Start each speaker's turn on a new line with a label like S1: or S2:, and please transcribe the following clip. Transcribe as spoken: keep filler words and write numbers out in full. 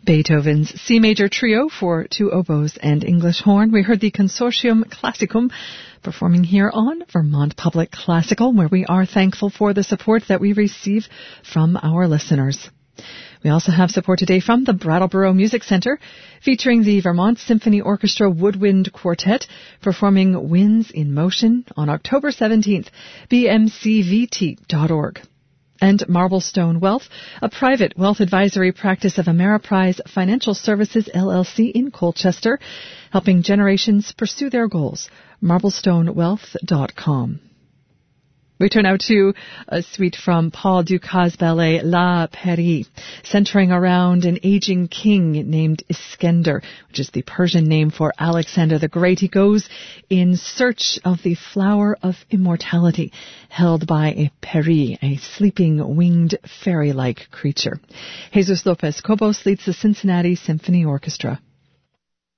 S1: Beethoven's C Major Trio for two oboes and English horn. We heard the Consortium Classicum performing here on Vermont Public Classical, where we are thankful for the support that we receive from our listeners. We also have support today from the Brattleboro Music Center, featuring the Vermont Symphony Orchestra Woodwind Quartet performing Winds in Motion on October seventeenth, b m c v t dot org. And Marblestone Wealth, a private wealth advisory practice of Ameriprise Financial Services, L L C in Colchester, helping generations pursue their goals. marblestone wealth dot com. We turn now to a suite from Paul Dukas' ballet La Peri, centering around an aging king named Iskender, which is the Persian name for Alexander the Great. He goes in search of the flower of immortality held by a peri, a sleeping winged fairy-like creature. Jesus Lopez Cobos leads the Cincinnati Symphony Orchestra.